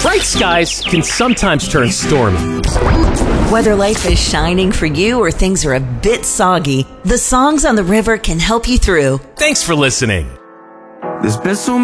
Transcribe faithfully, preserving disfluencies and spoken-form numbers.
Bright skies can sometimes turn stormy. Whether life is shining for you or things are a bit soggy, the songs on the river can help you through. Thanks for listening. There's been so